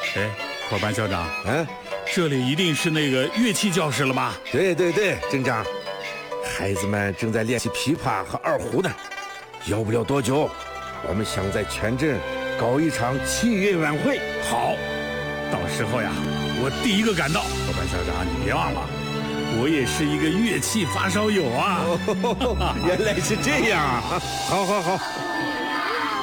哎，伙伴校长， 嗯， 这里一定是那个乐器教室了吧？ 对对对，镇长，孩子们正在练习琵琶和二胡呢。要不了多久，我们想在全镇搞一场器乐晚会。 好，到时候呀，我第一个赶到。伙伴校长，你别忘了，我也是一个乐器发烧友啊。 原来是这样啊！好好好。